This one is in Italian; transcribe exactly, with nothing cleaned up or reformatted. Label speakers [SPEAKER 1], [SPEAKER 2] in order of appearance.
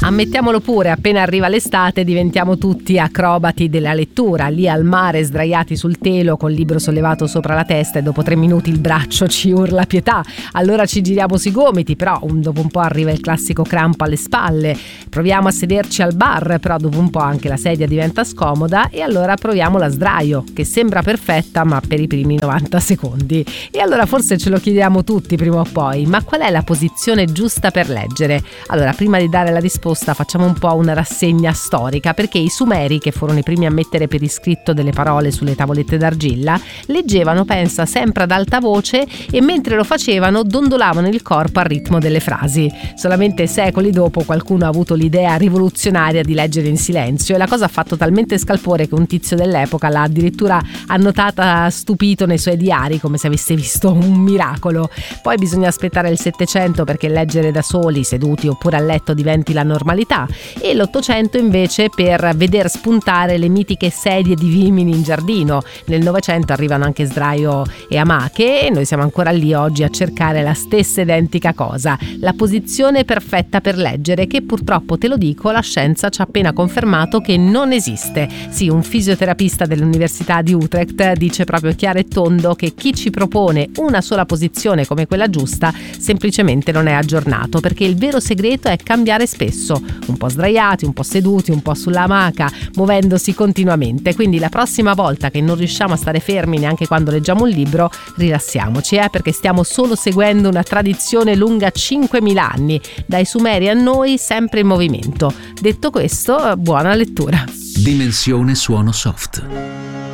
[SPEAKER 1] Ammettiamolo pure, appena arriva l'estate diventiamo tutti acrobati della lettura, lì al mare sdraiati sul telo col libro sollevato sopra la testa, e dopo tre minuti il braccio ci urla pietà, allora ci giriamo sui gomiti, però un, dopo un po' arriva il classico crampo alle spalle, proviamo a sederci al bar, però dopo un po' anche la sedia diventa scomoda e allora proviamo la sdraio, che sembra perfetta ma per i primi novanta secondi. E allora forse ce lo chiediamo tutti prima o poi, ma qual è la posizione giusta per leggere? Allora, prima di dare la risposta facciamo un po' una rassegna storica, perché i Sumeri, che furono i primi a mettere per iscritto delle parole sulle tavolette d'argilla, leggevano, pensa, sempre ad alta voce e mentre lo facevano dondolavano il corpo al ritmo delle frasi. Solamente secoli dopo qualcuno ha avuto l'idea rivoluzionaria di leggere in silenzio e la cosa ha fatto talmente scalpore che un tizio dell'epoca l'ha addirittura annotata stupito nei suoi diari come se avesse visto un miracolo. Poi bisogna aspettare il Settecento perché leggere da soli, seduti oppure a letto diventi la normalità, e l'Ottocento invece per veder spuntare le mitiche sedie di vimini in giardino. Nel Novecento arrivano anche sdraio e amache e noi siamo ancora lì oggi a cercare la stessa identica cosa, la posizione perfetta per leggere, che purtroppo, te lo dico, la scienza ci ha appena confermato che non esiste. Sì, un fisioterapista dell'Università di Utrecht dice proprio chiaro e tondo che chi ci propone una sola posizione come quella giusta semplicemente non è aggiornato, perché il vero segreto è cambiare spesso, un po' sdraiati, un po' seduti, un po' sulla hamaca, muovendosi continuamente. Quindi la prossima volta che non riusciamo a stare fermi neanche quando leggiamo un libro, rilassiamoci, eh, perché stiamo solo seguendo una tradizione lunga cinquemila anni, dai Sumeri a noi sempre in movimento. Detto questo, buona lettura.
[SPEAKER 2] Dimensione suono soft.